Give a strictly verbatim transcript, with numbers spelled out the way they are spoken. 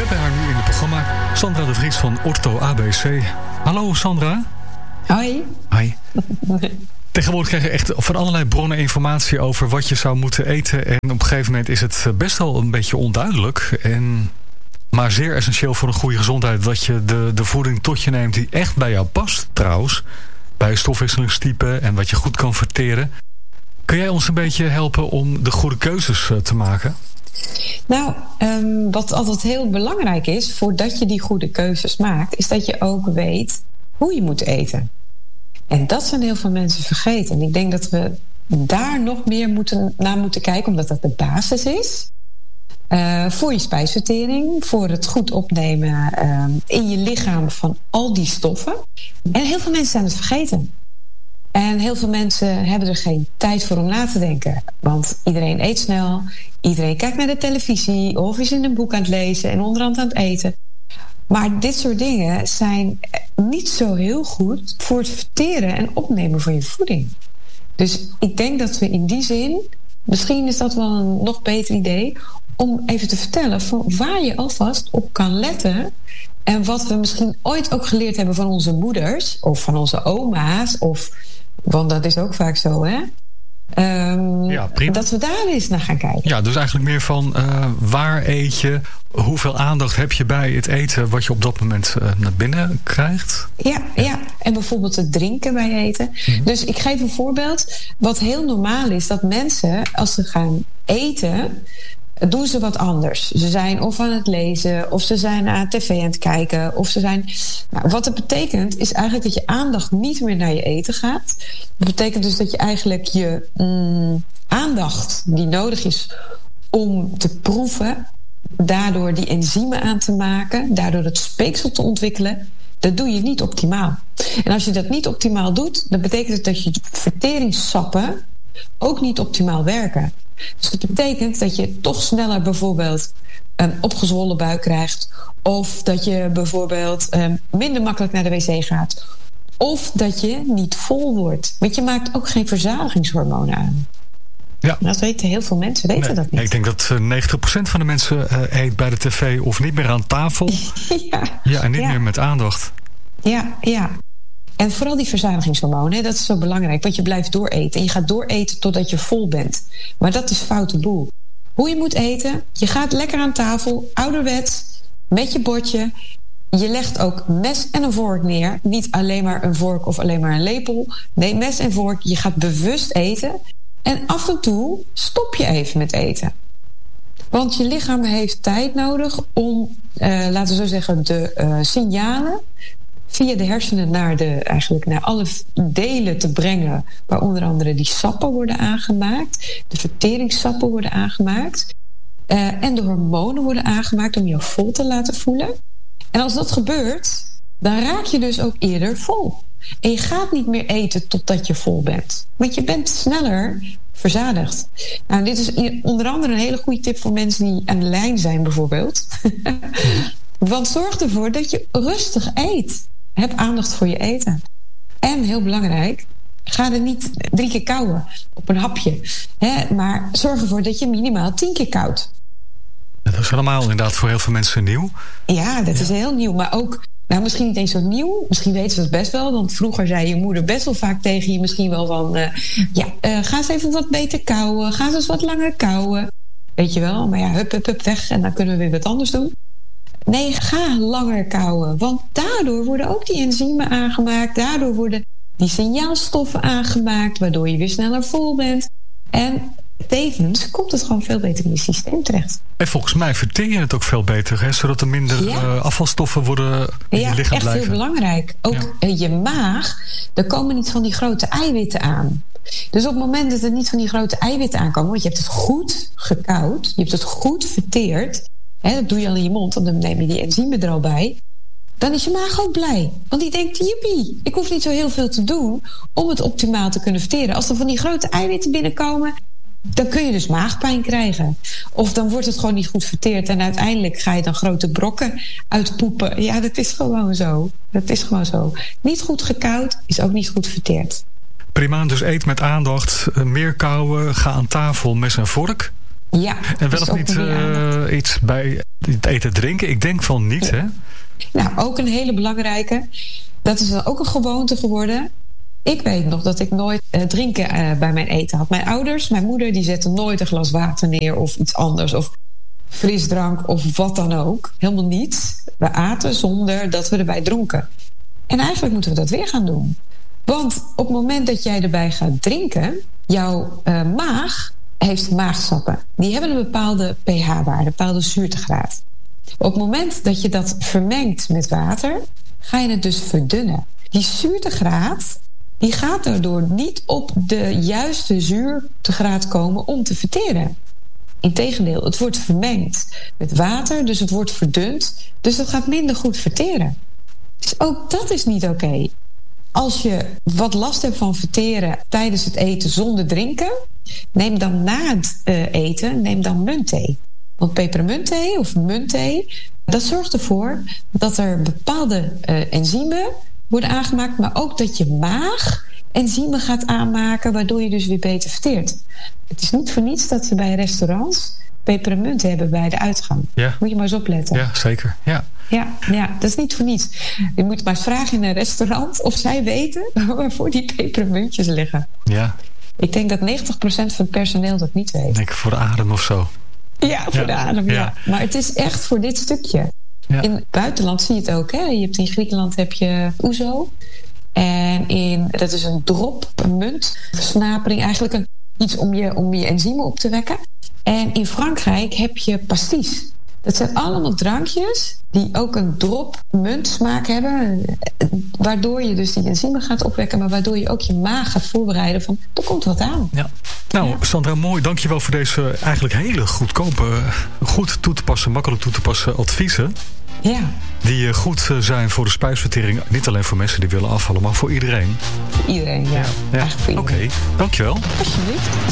hebben haar nu in het programma. Sandra de Vries van Ortho A B C. Hallo Sandra. Hoi. Hoi. Tegenwoordig krijg je echt van allerlei bronnen informatie over wat je zou moeten eten. En op een gegeven moment is het best wel een beetje onduidelijk. En, maar zeer essentieel voor een goede gezondheid dat je de, de voeding tot je neemt die echt bij jou past trouwens. Bij je stofwisselingstype en wat je goed kan verteren. Kun jij ons een beetje helpen om de goede keuzes te maken? Nou, um, wat altijd heel belangrijk is voordat je die goede keuzes maakt, is dat je ook weet hoe je moet eten. En dat zijn heel veel mensen vergeten. En ik denk dat we daar nog meer moeten, naar moeten kijken, omdat dat de basis is. Uh, voor je spijsvertering, voor het goed opnemen uh, in je lichaam van al die stoffen. En heel veel mensen zijn het vergeten. En heel veel mensen hebben er geen tijd voor om na te denken. Want iedereen eet snel, iedereen kijkt naar de televisie of is in een boek aan het lezen en onderhand aan het eten. Maar dit soort dingen zijn niet zo heel goed voor het verteren en opnemen van je voeding. Dus ik denk dat we in die zin, misschien is dat wel een nog beter idee, om even te vertellen van waar je alvast op kan letten. En wat we misschien ooit ook geleerd hebben van onze moeders of van onze oma's, of, want dat is ook vaak zo, hè? Um, ja, dat we daar eens naar gaan kijken. Ja, dus eigenlijk meer van uh, waar eet je, hoeveel aandacht heb je bij het eten wat je op dat moment uh, naar binnen krijgt? Ja, ja. ja, en bijvoorbeeld het drinken bij eten. Mm-hmm. Dus ik geef een voorbeeld. Wat heel normaal is, dat mensen als ze gaan eten, doen ze wat anders. Ze zijn of aan het lezen, of ze zijn aan tv aan het kijken, of ze zijn. Nou, wat het betekent, is eigenlijk dat je aandacht niet meer naar je eten gaat. Dat betekent dus dat je eigenlijk je mm, aandacht die nodig is om te proeven, daardoor die enzymen aan te maken, daardoor het speeksel te ontwikkelen, dat doe je niet optimaal. En als je dat niet optimaal doet, dan betekent het dat je verteringssappen ook niet optimaal werken. Dus dat betekent dat je toch sneller bijvoorbeeld een opgezwollen buik krijgt, of dat je bijvoorbeeld um, minder makkelijk naar de wc gaat, of dat je niet vol wordt. Want je maakt ook geen verzadigingshormonen aan. Ja. Dat weten heel veel mensen, weten nee, dat niet. Nee, ik denk dat negentig procent van de mensen uh, eet bij de tv of niet meer aan tafel. ja. ja, en niet ja. meer met aandacht. Ja, ja. En vooral die verzadigingshormonen, dat is zo belangrijk. Want je blijft dooreten. En je gaat dooreten totdat je vol bent. Maar dat is foute boel. Hoe je moet eten, je gaat lekker aan tafel, ouderwets, met je bordje. Je legt ook mes en een vork neer. Niet alleen maar een vork of alleen maar een lepel. Nee, mes en vork. Je gaat bewust eten. En af en toe stop je even met eten. Want je lichaam heeft tijd nodig om, uh, laten we zo zeggen, de uh, signalen via de hersenen naar, de, eigenlijk naar alle delen te brengen, waar onder andere die sappen worden aangemaakt, de verteringssappen worden aangemaakt, uh, en de hormonen worden aangemaakt om je vol te laten voelen. En als dat gebeurt, dan raak je dus ook eerder vol. En je gaat niet meer eten totdat je vol bent. Want je bent sneller verzadigd. Nou, dit is onder andere een hele goede tip voor mensen die aan de lijn zijn bijvoorbeeld. Want zorg ervoor dat je rustig eet. Heb aandacht voor je eten. En heel belangrijk, ga er niet drie keer kauwen op een hapje. Hè, maar zorg ervoor dat je minimaal tien keer kauwt. Dat is allemaal inderdaad voor heel veel mensen nieuw. Ja, dat ja. is heel nieuw. Maar ook, nou misschien niet eens zo nieuw. Misschien weten ze het best wel. Want vroeger zei je moeder best wel vaak tegen je misschien wel van, Uh, ja, uh, ga eens even wat beter kauwen. Ga eens wat langer kauwen. Weet je wel. Maar ja, hup, hup, hup, weg. En dan kunnen we weer wat anders doen. Nee, ga langer kauwen. Want daardoor worden ook die enzymen aangemaakt. Daardoor worden die signaalstoffen aangemaakt. Waardoor je weer sneller vol bent. En tevens komt het gewoon veel beter in je systeem terecht. En volgens mij verteer je het ook veel beter, hè? Zodat er minder ja. uh, afvalstoffen worden in ja, je lichaam echt blijven. Heel belangrijk. Ook ja. je maag, er komen niet van die grote eiwitten aan. Dus op het moment dat er niet van die grote eiwitten aankomen, want je hebt het goed gekauwd, je hebt het goed verteerd, hè, dat doe je al in je mond, dan neem je die enzymen er al bij, dan is je maag ook blij. Want die denkt, jippie, ik hoef niet zo heel veel te doen om het optimaal te kunnen verteren. Als er van die grote eiwitten binnenkomen, dan kun je dus maagpijn krijgen. Of dan wordt het gewoon niet goed verteerd en uiteindelijk ga je dan grote brokken uitpoepen. Ja, dat is gewoon zo. Dat is gewoon zo. Niet goed gekauwd is ook niet goed verteerd. Prima, dus eet met aandacht, meer kauwen, ga aan tafel, mes en vork. Ja. En wel of niet uh, iets bij het eten drinken? Ik denk van niet, ja. hè? Nou, ook een hele belangrijke. Dat is dan ook een gewoonte geworden. Ik weet nog dat ik nooit uh, drinken uh, bij mijn eten had. Mijn ouders, mijn moeder, die zetten nooit een glas water neer of iets anders. Of frisdrank of wat dan ook. Helemaal niets. We aten zonder dat we erbij dronken. En eigenlijk moeten we dat weer gaan doen. Want op het moment dat jij erbij gaat drinken, jouw uh, maag heeft maagsappen. Die hebben een bepaalde pH-waarde, een bepaalde zuurtegraad. Op het moment dat je dat vermengt met water, ga je het dus verdunnen. Die zuurtegraad, die gaat daardoor niet op de juiste zuurtegraad komen om te verteren. Integendeel, het wordt vermengd met water, dus het wordt verdund. Dus het gaat minder goed verteren. Dus ook dat is niet oké. Okay. Als je wat last hebt van verteren tijdens het eten zonder drinken, neem dan na het uh, eten neem dan muntthee. Want pepermuntthee of muntthee, dat zorgt ervoor dat er bepaalde uh, enzymen worden aangemaakt, maar ook dat je maag enzymen gaat aanmaken, waardoor je dus weer beter verteert. Het is niet voor niets dat ze bij restaurants pepermunt hebben bij de uitgang. Ja. Moet je maar eens opletten. Ja, zeker. Ja. Ja, ja, dat is niet voor niets. Je moet maar eens vragen in een restaurant of zij weten waarvoor die pepermuntjes liggen. Ja. Ik denk dat negentig procent van het personeel dat niet weet. Denk voor de adem of zo. Ja, voor ja. de adem, ja. ja. Maar het is echt voor dit stukje. Ja. In het buitenland zie je het ook. Hè? Je hebt in Griekenland heb je ouzo. En in, dat is een drop, een munt, versnapering. Eigenlijk een, iets om je, om je enzymen op te wekken. En in Frankrijk heb je pastis. Dat zijn allemaal drankjes die ook een drop muntsmaak hebben. Waardoor je dus die enzymen gaat opwekken, maar waardoor je ook je maag gaat voorbereiden van, er komt wat aan. Ja. Nou, ja. Sandra, mooi. Dankjewel voor deze eigenlijk hele goedkope, goed toe te passen, makkelijk toe te passen adviezen. Ja. Die goed zijn voor de spijsvertering. Niet alleen voor mensen die willen afvallen, maar voor iedereen. Voor iedereen, ja. ja. ja. Eigenlijk voor iedereen. Oké, okay. Dankjewel. Alsjeblieft.